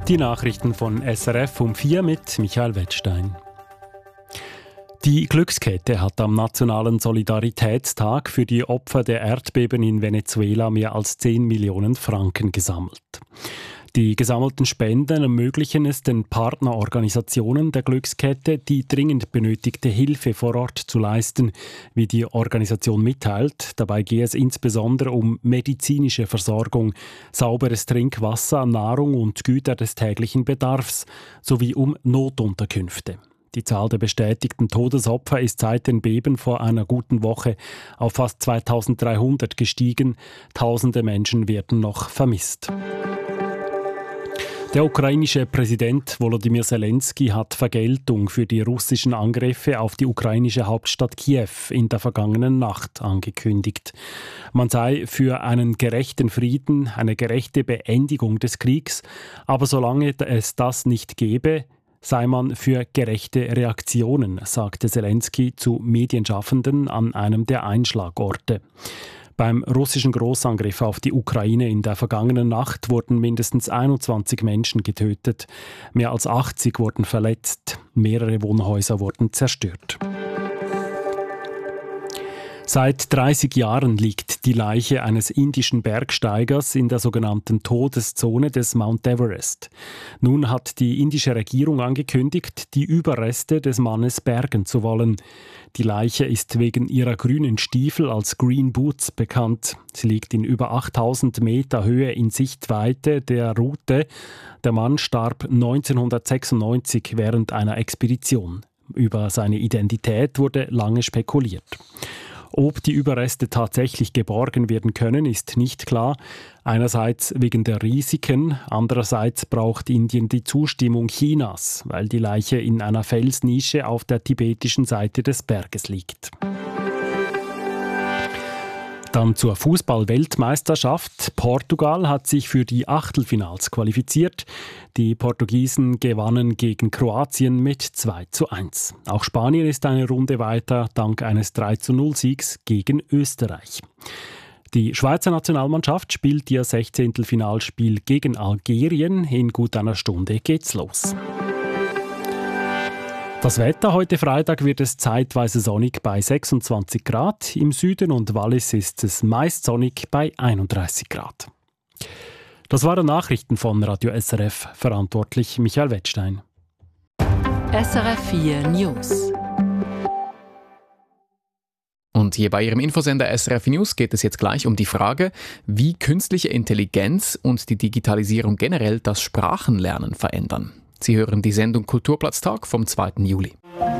Die Nachrichten von SRF um 4 mit Michael Wettstein. Die Glückskette hat am Nationalen Solidaritätstag für die Opfer der Erdbeben in Venezuela mehr als 10 Millionen Franken gesammelt. Die gesammelten Spenden ermöglichen es den Partnerorganisationen der Glückskette, die dringend benötigte Hilfe vor Ort zu leisten, wie die Organisation mitteilt. Dabei gehe es insbesondere um medizinische Versorgung, sauberes Trinkwasser, Nahrung und Güter des täglichen Bedarfs sowie um Notunterkünfte. Die Zahl der bestätigten Todesopfer ist seit den Beben vor einer guten Woche auf fast 2300 gestiegen. Tausende Menschen werden noch vermisst. Der ukrainische Präsident Volodymyr Zelensky hat Vergeltung für die russischen Angriffe auf die ukrainische Hauptstadt Kiew in der vergangenen Nacht angekündigt. Man sei für einen gerechten Frieden, eine gerechte Beendigung des Kriegs, aber solange es das nicht gäbe, sei man für gerechte Reaktionen, sagte Zelensky zu Medienschaffenden an einem der Einschlagorte. Beim russischen Großangriff auf die Ukraine in der vergangenen Nacht wurden mindestens 21 Menschen getötet, mehr als 80 wurden verletzt, mehrere Wohnhäuser wurden zerstört. Seit 30 Jahren liegt die Leiche eines indischen Bergsteigers in der sogenannten Todeszone des Mount Everest. Nun hat die indische Regierung angekündigt, die Überreste des Mannes bergen zu wollen. Die Leiche ist wegen ihrer grünen Stiefel als Green Boots bekannt. Sie liegt in über 8000 Meter Höhe in Sichtweite der Route. Der Mann starb 1996 während einer Expedition. Über seine Identität wurde lange spekuliert. Ob die Überreste tatsächlich geborgen werden können, ist nicht klar. Einerseits wegen der Risiken, andererseits braucht Indien die Zustimmung Chinas, weil die Leiche in einer Felsnische auf der tibetischen Seite des Berges liegt. Dann zur Fußball-Weltmeisterschaft. Portugal hat sich für die Achtelfinals qualifiziert. Die Portugiesen gewannen gegen Kroatien mit 2:1. Auch Spanien ist eine Runde weiter, dank eines 3:0-Siegs gegen Österreich. Die Schweizer Nationalmannschaft spielt ihr 16. Finalspiel gegen Algerien. In gut einer Stunde geht's los. Das Wetter: Heute Freitag wird es zeitweise sonnig bei 26 Grad. Im Süden und Wallis ist es meist sonnig bei 31 Grad. Das waren Nachrichten von Radio SRF. Verantwortlich Michael Wettstein. SRF 4 News. Und hier bei Ihrem Infosender SRF News geht es jetzt gleich um die Frage, wie künstliche Intelligenz und die Digitalisierung generell das Sprachenlernen verändern. Sie hören die Sendung Kulturplatztag vom 2. Juli.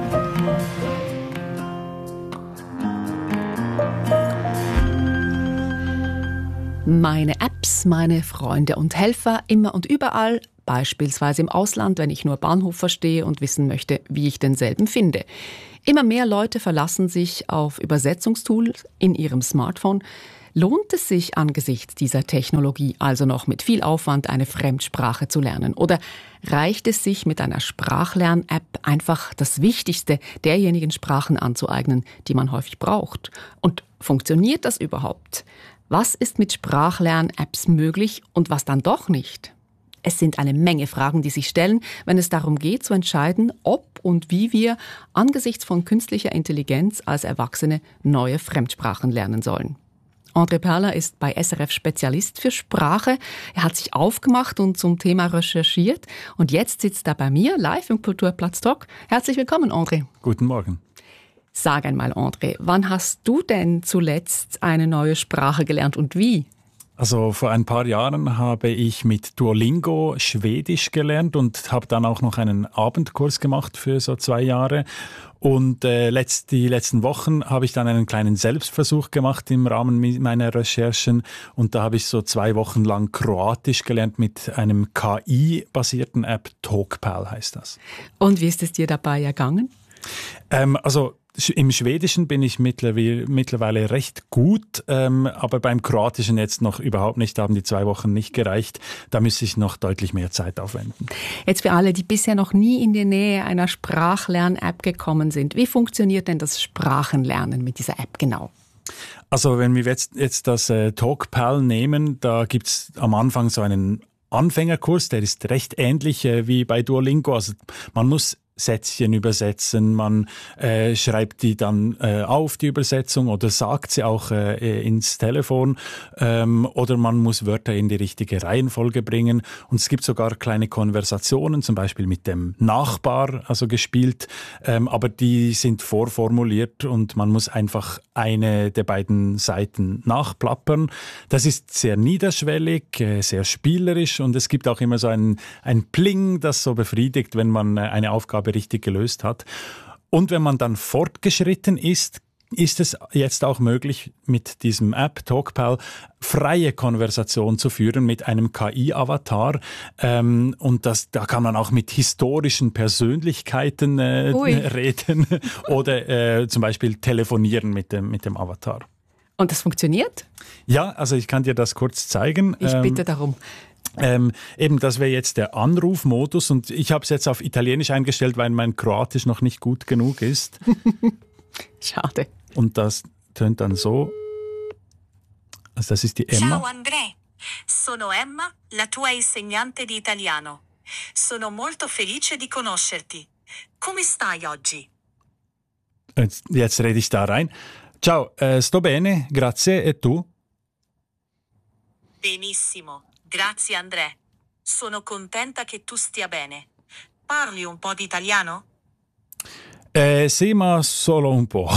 Meine Apps, meine Freunde und Helfer, immer und überall, beispielsweise im Ausland, wenn ich nur Bahnhof verstehe und wissen möchte, wie ich denselben finde. Immer mehr Leute verlassen sich auf Übersetzungstools in ihrem Smartphone. Lohnt es sich angesichts dieser Technologie also noch mit viel Aufwand eine Fremdsprache zu lernen? Oder reicht es sich mit einer Sprachlern-App einfach das Wichtigste derjenigen Sprachen anzueignen, die man häufig braucht? Und funktioniert das überhaupt? Was ist mit Sprachlern-Apps möglich und was dann doch nicht? Es sind eine Menge Fragen, die sich stellen, wenn es darum geht, zu entscheiden, ob und wie wir angesichts von künstlicher Intelligenz als Erwachsene neue Fremdsprachen lernen sollen. André Perler ist bei SRF Spezialist für Sprache. Er hat sich aufgemacht und zum Thema recherchiert. Und jetzt sitzt er bei mir live im Kulturplatztalk. Herzlich willkommen, André. Guten Morgen. Sag einmal, André, wann hast du denn zuletzt eine neue Sprache gelernt und wie? Also vor ein paar Jahren habe ich mit Duolingo Schwedisch gelernt und habe dann auch noch einen Abendkurs gemacht für so 2 Jahre. Und die letzten Wochen habe ich dann einen kleinen Selbstversuch gemacht im Rahmen meiner Recherchen. Und da habe ich so 2 Wochen lang Kroatisch gelernt mit einem KI-basierten App. Talkpal heißt das. Und wie ist es dir dabei ergangen? Im Schwedischen bin ich mittlerweile recht gut, aber beim Kroatischen jetzt noch überhaupt nicht. Da haben die 2 Wochen nicht gereicht. Da müsste ich noch deutlich mehr Zeit aufwenden. Jetzt für alle, die bisher noch nie in die Nähe einer Sprachlern-App gekommen sind. Wie funktioniert denn das Sprachenlernen mit dieser App genau? Also wenn wir jetzt das Talkpal nehmen, da gibt's am Anfang so einen Anfängerkurs, der ist recht ähnlich wie bei Duolingo. Also man muss Sätzchen übersetzen, man schreibt die dann auf, die Übersetzung, oder sagt sie auch ins Telefon, oder man muss Wörter in die richtige Reihenfolge bringen. Und es gibt sogar kleine Konversationen, zum Beispiel mit dem Nachbar, also gespielt, aber die sind vorformuliert und man muss einfach eine der beiden Seiten nachplappern. Das ist sehr niederschwellig, sehr spielerisch, und es gibt auch immer so ein Pling, das so befriedigt, wenn man eine Aufgabe richtig gelöst hat. Und wenn man dann fortgeschritten ist, ist es jetzt auch möglich, mit diesem App TalkPal freie Konversation zu führen mit einem KI-Avatar. Und da kann man auch mit historischen Persönlichkeiten reden oder zum Beispiel telefonieren mit dem Avatar. Und das funktioniert? Ja, also ich kann dir das kurz zeigen. Ich bitte darum. Eben, das wäre jetzt der Anrufmodus, und ich habe es jetzt auf Italienisch eingestellt, weil mein Kroatisch noch nicht gut genug ist. Schade. Und das tönt dann so. Also das ist die Emma. Ciao André, sono Emma, la tua insegnante di italiano. Sono molto felice di conoscerti. Come stai oggi? Jetzt rede ich da rein. Ciao, sto bene, grazie, e tu? Benissimo, grazie André. Sono contenta che tu stia bene. Parli un po' di italiano? Sì, ma solo un po'.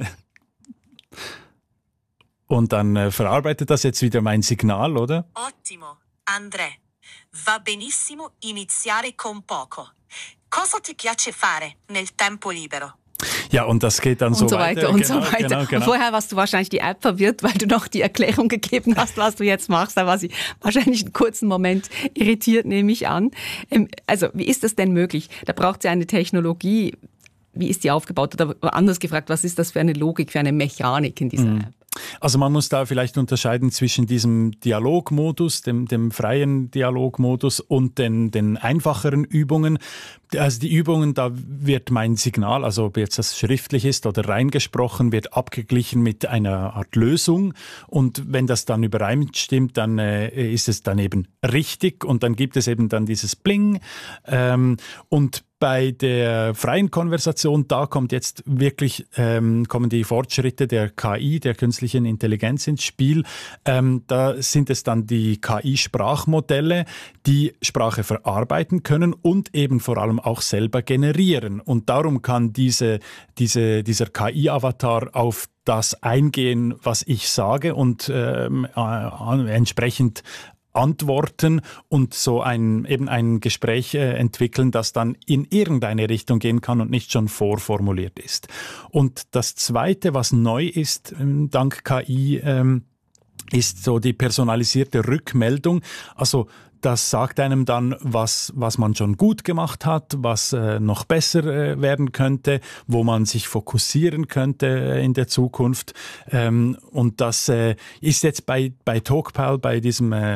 Und dann verarbeitet das jetzt wieder mein Signal, oder? Ottimo, André. Va benissimo iniziare con poco. Cosa ti piace fare nel tempo libero? Ja, und das geht dann so weiter. Und so weiter. Genau. Vorher warst du wahrscheinlich die App verwirrt, weil du noch die Erklärung gegeben hast, was du jetzt machst. Da war sie wahrscheinlich einen kurzen Moment irritiert, nehme ich an. Also, wie ist das denn möglich? Da braucht es ja eine Technologie. Wie ist die aufgebaut? Oder anders gefragt, was ist das für eine Logik, für eine Mechanik in dieser App? Also man muss da vielleicht unterscheiden zwischen diesem Dialogmodus, dem freien Dialogmodus, und den einfacheren Übungen. Also die Übungen, da wird mein Signal, also ob jetzt das schriftlich ist oder reingesprochen, wird abgeglichen mit einer Art Lösung. Und wenn das dann übereinstimmt, dann ist es dann eben richtig, und dann gibt es eben dann dieses Bling. Und bei der freien Konversation, da kommt jetzt wirklich, kommen die Fortschritte der KI, der künstlichen Intelligenz ins Spiel. Da sind es dann die KI-Sprachmodelle, die Sprache verarbeiten können und eben vor allem auch selber generieren. Und darum kann dieser KI-Avatar auf das eingehen, was ich sage, und entsprechend antworten und so eben ein Gespräch entwickeln, das dann in irgendeine Richtung gehen kann und nicht schon vorformuliert ist. Und das Zweite, was neu ist, dank KI, ist so die personalisierte Rückmeldung. Also das sagt einem dann, was man schon gut gemacht hat, was noch besser werden könnte, wo man sich fokussieren könnte in der Zukunft. Und das ist jetzt bei TalkPal, bei diesem